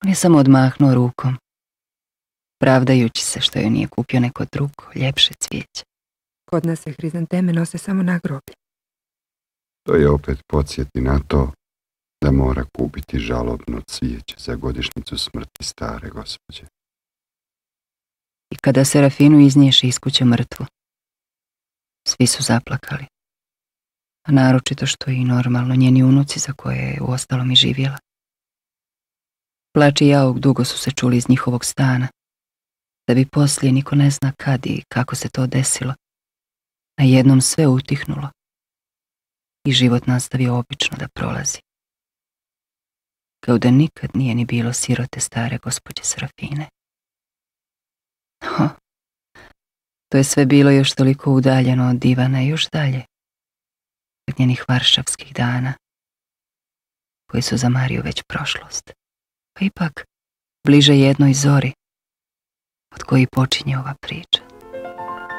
On je samo odmahnuo rukom, pravdajući se što joj nije kupio neko drugo, ljepše cvijeće. Kod nas se hrizanteme nose samo na groblje. To je opet podsjeti na to da mora kupiti žalobno cvijeće za godišnjicu smrti stare gospođe. I kada Serafinu iznješe iz kuće mrtvu, svi su zaplakali. A naročito što i normalno njeni unuci za koje je uostalom i živjela. Plač i jauk dugo su se čuli iz njihovog stana, da bi poslije niko ne zna kad i kako se to desilo. Na jednom sve utihnulo i život nastavio obično da prolazi. Kao da nikad nije ni bilo sirote stare gospođe Serafine. To je sve bilo još toliko udaljeno od divana i još dalje od njenih varšavskih dana, koji su za Mariju već prošlost, pa ipak bliže jednoj zori od koji počinje ova priča.